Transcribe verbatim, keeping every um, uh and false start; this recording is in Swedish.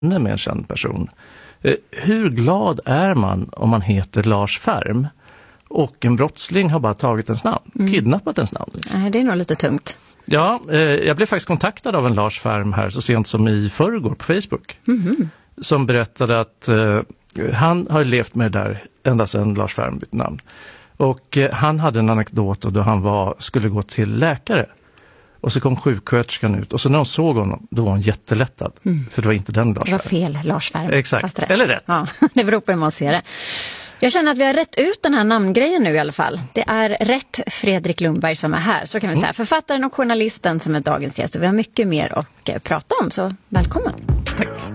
med en känd person. Hur glad är man om man heter Lars Färm och en brottsling har bara tagit ens namn, mm. kidnappat ens namn? Liksom. Nej, det är nog lite tungt. Ja, eh, jag blev faktiskt kontaktad av en Lars Färm här så sent som i förrgår på Facebook. Mm-hmm. Som berättade att eh, han har levt med det där ända sedan Lars Färm bytte namn. Och eh, han hade en anekdot då han var, skulle gå till läkare. Och så kom sjuksköterskan ut. Och så när hon såg honom, då var hon jättelättad. Mm. För det var inte den Lars Färm. Det var fel Lars Färm. Exakt, rätt. Eller rätt. Ja, det beror på hur man ser det. Jag känner att vi har rätt ut den här namngrejen nu i alla fall. Det är rätt Fredrik Lundberg som är här, så kan vi säga. Mm. Författaren och journalisten som är dagens gäst. Och vi har mycket mer att prata om, så välkommen. Tack.